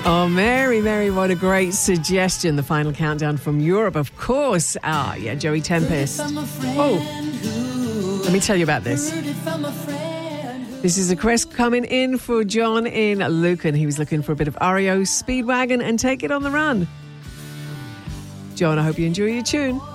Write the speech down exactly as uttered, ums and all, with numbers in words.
Oh, Mary, Mary, what a great suggestion. The final countdown from Europe, of course. Ah, yeah, Joey Tempest. Oh, let me tell you about this. This is a request coming in for John in Lucan. He was looking for a bit of R E O Speedwagon and Take It on the Run. John, I hope you enjoy your tune.